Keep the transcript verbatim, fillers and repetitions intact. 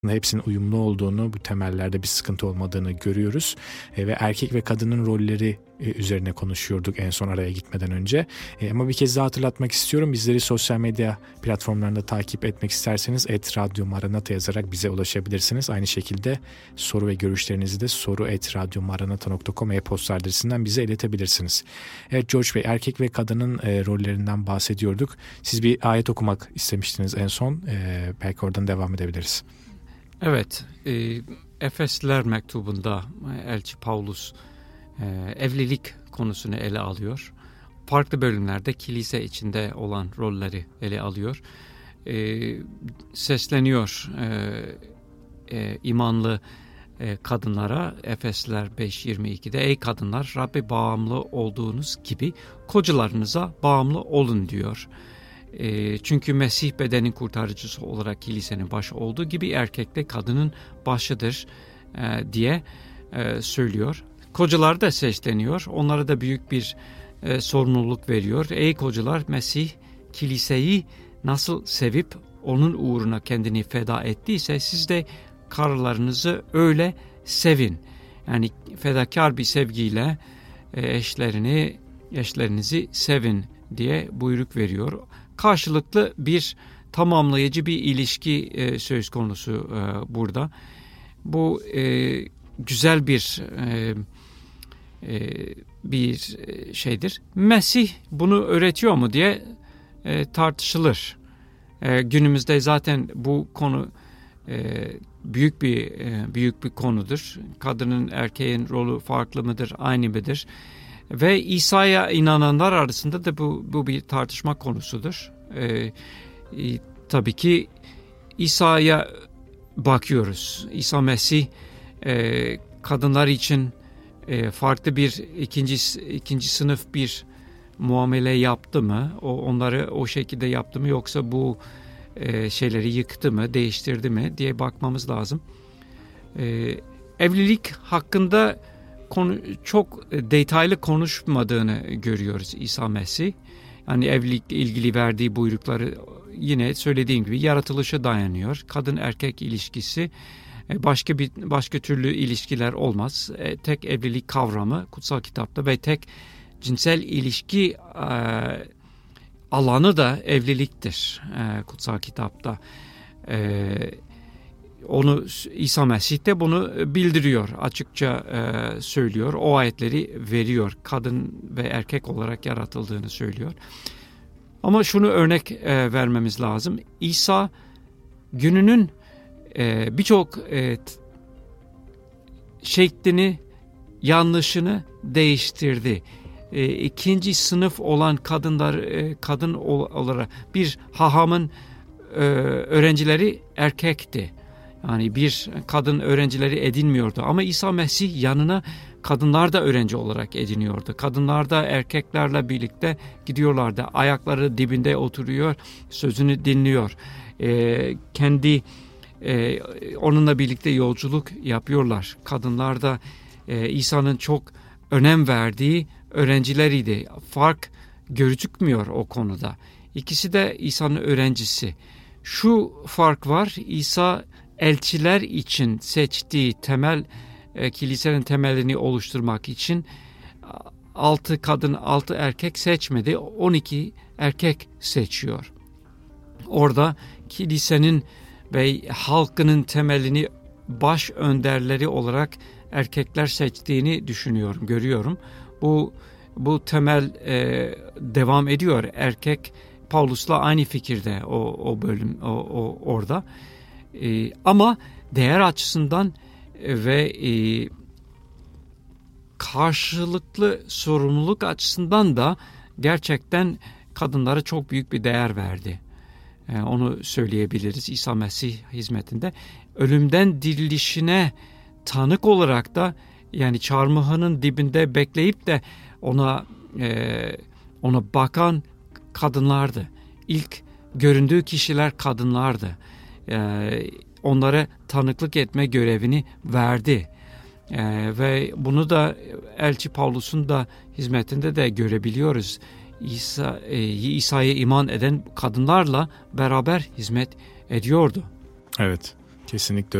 hepsinin uyumlu olduğunu, bu temellerde bir sıkıntı olmadığını görüyoruz. E, ve erkek ve kadının rolleri e, üzerine konuşuyorduk en son araya gitmeden önce. E, ama bir kez daha hatırlatmak istiyorum. Bizleri sosyal medya platformlarında takip etmek isterseniz et radyo maranata yazarak bize ulaşabilirsiniz. Aynı şekilde soru ve görüşlerinizi de soru et radyo maranata nokta com e-posta adresinden bize iletebilirsiniz. Evet George Bey, erkek ve kadının e, rollerinden bahsediyorduk. Siz bir ayet okumak istemiştiniz en son. E, belki oradan devam edebiliriz. Evet, e, Efesliler mektubunda Elçi Paulus e, evlilik konusunu ele alıyor. Farklı bölümlerde kilise içinde olan rolleri ele alıyor. E, sesleniyor e, e, imanlı e, kadınlara Efesliler beş yirmi iki'de ey kadınlar Rabbe bağımlı olduğunuz gibi kocalarınıza bağımlı olun diyor. E, çünkü Mesih bedenin kurtarıcısı olarak kilisenin başı olduğu gibi erkek de kadının başıdır e, diye e, söylüyor. Kocalar da sesleniyor. Onlara da büyük bir e, sorumluluk veriyor. Ey kocalar, Mesih kiliseyi nasıl sevip onun uğruna kendini feda ettiyse siz de karılarınızı öyle sevin. Yani fedakar bir sevgiyle e, eşlerini, eşlerinizi sevin diye buyruk veriyor. Karşılıklı bir tamamlayıcı bir ilişki e, söz konusu e, burada. Bu e, güzel bir e, e, bir şeydir. Mesih bunu öğretiyor mu diye e, tartışılır. E, günümüzde zaten bu konu e, büyük bir e, büyük bir konudur. Kadının erkeğin rolü farklı mıdır, aynı mıdır? Ve İsa'ya inananlar arasında da bu, bu bir tartışma konusudur. Ee, e, tabii ki İsa'ya bakıyoruz. İsa Mesih e, kadınlar için e, farklı bir ikinci ikinci sınıf bir muamele yaptı mı? O onları o şekilde yaptı mı, yoksa bu e, şeyleri yıktı mı, değiştirdi mi diye bakmamız lazım. E, evlilik hakkında konu, çok detaylı konuşmadığını görüyoruz İsa Mesih. Yani evlilikle ilgili verdiği buyrukları yine söylediğim gibi yaratılışa dayanıyor. Kadın erkek ilişkisi başka bir başka türlü ilişkiler olmaz. Tek evlilik kavramı kutsal kitapta ve tek cinsel ilişki e, alanı da evliliktir e, kutsal kitapta. E, Onu İsa Mesih de bunu bildiriyor, açıkça e, söylüyor. O ayetleri veriyor. Kadın ve erkek olarak yaratıldığını söylüyor. Ama şunu örnek e, vermemiz lazım. İsa gününün e, birçok e, şeklini, yanlışını değiştirdi. E, ikinci sınıf olan kadınlar, e, kadın olarak bir hahamın e, öğrencileri erkekti. Yani bir kadın öğrencileri edinmiyordu. Ama İsa Mesih yanına kadınlar da öğrenci olarak ediniyordu. Kadınlar da erkeklerle birlikte gidiyorlardı. Ayakları dibinde oturuyor, sözünü dinliyor. Ee, kendi e, onunla birlikte yolculuk yapıyorlar. Kadınlar da e, İsa'nın çok önem verdiği öğrencileriydi. Fark gözükmüyor o konuda. İkisi de İsa'nın öğrencisi. Şu fark var, İsa elçiler için seçtiği temel, e, kilisenin temelini oluşturmak için altı kadın, altı erkek seçmedi. on iki erkek seçiyor. Orada kilisenin ve halkının temelini baş önderleri olarak erkekler seçtiğini düşünüyorum, görüyorum. Bu bu temel e, devam ediyor. Erkek Paulus'la aynı fikirde o o bölüm o, o orada. Ee, ama değer açısından ve e, karşılıklı sorumluluk açısından da gerçekten kadınlara çok büyük bir değer verdi. Ee, onu söyleyebiliriz İsa Mesih hizmetinde. Ölümden dirilişine tanık olarak da, yani çarmıhının dibinde bekleyip de ona e, ona bakan kadınlardı. İlk göründüğü kişiler kadınlardı. Ee, onlara tanıklık etme görevini verdi. Ee, ve bunu da Elçi Paulus'un da hizmetinde de görebiliyoruz. İsa, e, İsa'ya iman eden kadınlarla beraber hizmet ediyordu. Evet. Kesinlikle